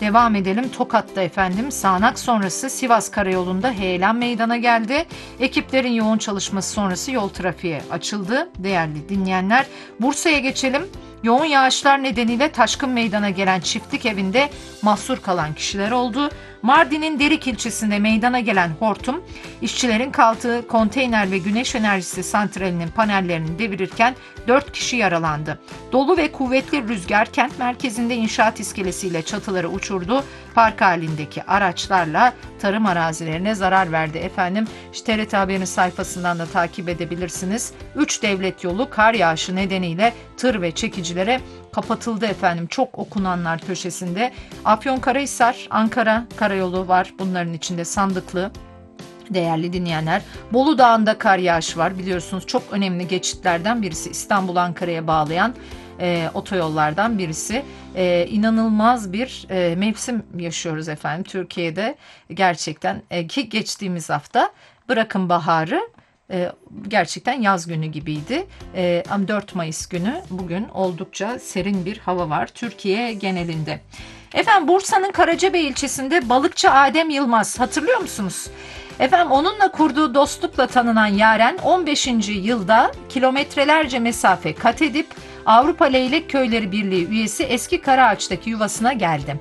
Devam edelim. Tokat'ta efendim sağanak sonrası Sivas Karayolu'nda heyelan meydana geldi. Ekiplerin yoğun çalışması sonrası yol trafiğe açıldı. Değerli dinleyenler, Bursa'ya geçelim. Yoğun yağışlar nedeniyle taşkın meydana gelen çiftlik evinde mahsur kalan kişiler oldu. Mardin'in Derik ilçesinde meydana gelen hortum, işçilerin kaldığı konteyner ve güneş enerjisi santralinin panellerini devirirken 4 kişi yaralandı. Dolu ve kuvvetli rüzgar kent merkezinde inşaat iskelesiyle çatıları uçurdu. Park halindeki araçlarla tarım arazilerine zarar verdi efendim. İşte TRT Haber'in sayfasından da takip edebilirsiniz. 3 devlet yolu kar yağışı nedeniyle tır ve çekicilere kapatıldı efendim. Çok okunanlar köşesinde. Afyonkarahisar, Ankara karayolu var. Bunların içinde Sandıklı. Değerli dinleyenler, Bolu Dağı'nda kar yağışı var. Biliyorsunuz çok önemli geçitlerden birisi. İstanbul Ankara'ya bağlayan otoyollardan birisi. İnanılmaz bir mevsim yaşıyoruz efendim Türkiye'de. Gerçekten ki geçtiğimiz hafta bırakın baharı, gerçekten yaz günü gibiydi. 4 Mayıs günü bugün oldukça serin bir hava var Türkiye genelinde. Efendim Bursa'nın Karacabey ilçesinde balıkçı Adem Yılmaz, hatırlıyor musunuz? Efendim onunla kurduğu dostlukla tanınan Yaren 15. yılda kilometrelerce mesafe kat edip Avrupa Leylek Köyleri Birliği üyesi Eski Karaağaç'taki yuvasına geldi.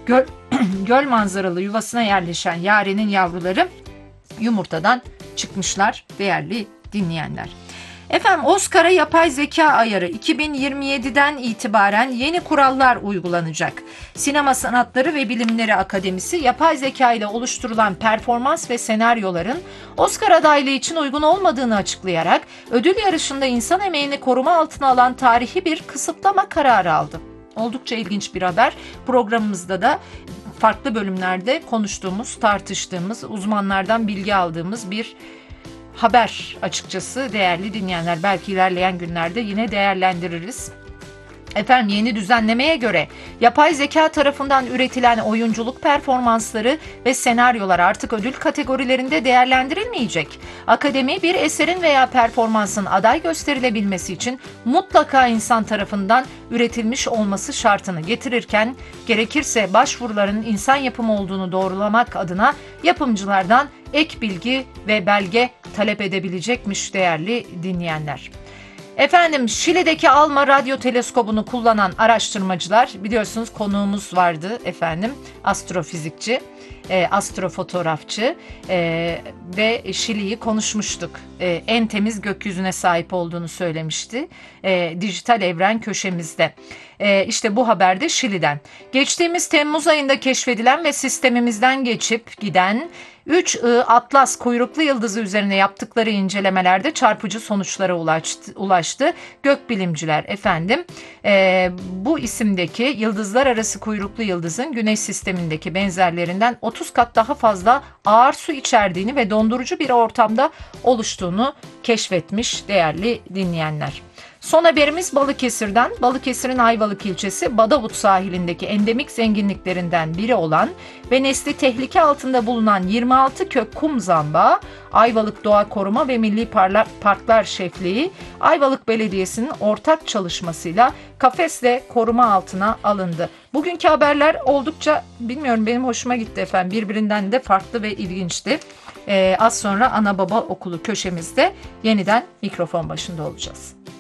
Göl manzaralı yuvasına yerleşen Yaren'in yavruları yumurtadan çıkmışlar değerli dinleyenler. Efendim Oscar'a yapay zeka ayarı 2027'den itibaren yeni kurallar uygulanacak. Sinema Sanatları ve Bilimleri Akademisi yapay zeka ile oluşturulan performans ve senaryoların Oscar adaylığı için uygun olmadığını açıklayarak ödül yarışında insan emeğini koruma altına alan tarihi bir kısıtlama kararı aldı. Oldukça ilginç bir haber. Programımızda da farklı bölümlerde konuştuğumuz, tartıştığımız, uzmanlardan bilgi aldığımız bir haber açıkçası değerli dinleyenler. Belki ilerleyen günlerde yine değerlendiririz. Efendim yeni düzenlemeye göre yapay zeka tarafından üretilen oyunculuk performansları ve senaryolar artık ödül kategorilerinde değerlendirilmeyecek. Akademi bir eserin veya performansın aday gösterilebilmesi için mutlaka insan tarafından üretilmiş olması şartını getirirken gerekirse başvuruların insan yapımı olduğunu doğrulamak adına yapımcılardan ek bilgi ve belge talep edebilecekmiş değerli dinleyenler. Efendim Şili'deki ALMA radyo teleskobunu kullanan araştırmacılar, biliyorsunuz konuğumuz vardı efendim, astrofizikçi, astrofotoğrafçı ve Şili'yi konuşmuştuk. En temiz gökyüzüne sahip olduğunu söylemişti. Dijital Evren köşemizde. İşte bu haber de Şili'den. Geçtiğimiz Temmuz ayında keşfedilen ve sistemimizden geçip giden 3 Atlas kuyruklu yıldızı üzerine yaptıkları incelemelerde çarpıcı sonuçlara ulaştı. Gökbilimciler efendim bu isimdeki yıldızlar arası kuyruklu yıldızın Güneş sistemindeki benzerlerinden 30 kat daha fazla ağır su içerdiğini ve dondurucu bir ortamda oluştuğunu keşfetmiş değerli dinleyenler. Son haberimiz Balıkesir'den. Balıkesir'in Ayvalık ilçesi Badavut sahilindeki endemik zenginliklerinden biri olan ve nesli tehlike altında bulunan 26 kök kum zambağı Ayvalık Doğa Koruma ve Milli Parklar Şefliği Ayvalık Belediyesi'nin ortak çalışmasıyla kafesle koruma altına alındı. Bugünkü haberler oldukça bilmiyorum benim hoşuma gitti efendim. Birbirinden de farklı ve ilginçti. Az sonra ana baba okulu köşemizde yeniden mikrofon başında olacağız.